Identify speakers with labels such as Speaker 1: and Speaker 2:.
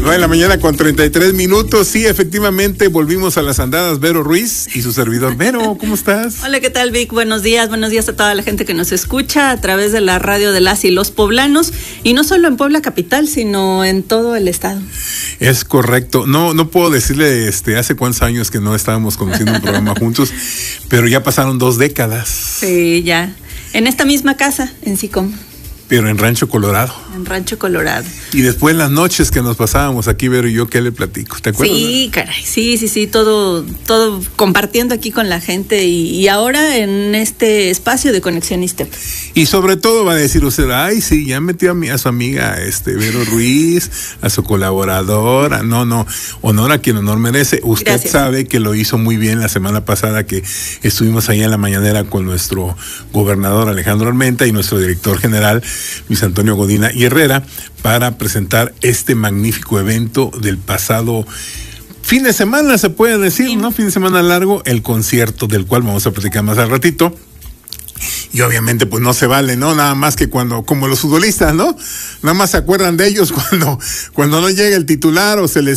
Speaker 1: 9:33 a.m. Sí, efectivamente, volvimos a las andadas. Vero Ruiz y su servidor. Vero, ¿cómo estás?
Speaker 2: Hola, ¿qué tal, Vic? Buenos días a toda la gente que nos escucha a través de la radio de las y los poblanos, y no solo en Puebla capital, sino en todo el estado.
Speaker 1: Es correcto. No puedo decirle hace cuántos años que no estábamos conduciendo un programa juntos, pero ya pasaron 2 décadas.
Speaker 2: Sí, ya. En esta misma casa, en SICOM.
Speaker 1: Pero en Rancho Colorado.
Speaker 2: En Rancho Colorado.
Speaker 1: Y después las noches que nos pasábamos aquí, Vero y yo, ¿qué le platico? ¿Te acuerdas?
Speaker 2: Sí, caray, sí, todo compartiendo aquí con la gente y ahora en este espacio de Conexión ISTEP.
Speaker 1: Y sobre todo va a decir usted, ay, sí, ya metió a su amiga Vero Ruiz, a su colaboradora. No, honor a quien honor merece. Usted
Speaker 2: Gracias.
Speaker 1: sabe que lo hizo muy bien la semana pasada que estuvimos ahí en la mañanera con nuestro gobernador Alejandro Armenta y nuestro director general Luis Antonio Godina y Herrera para presentar este magnífico evento del pasado fin de semana, se puede decir, ¿no? Fin de semana largo, el concierto del cual vamos a platicar más al ratito. Y obviamente pues no se vale, ¿no? Nada más que como los futbolistas, ¿no? Nada más se acuerdan de ellos cuando no llega el titular o se les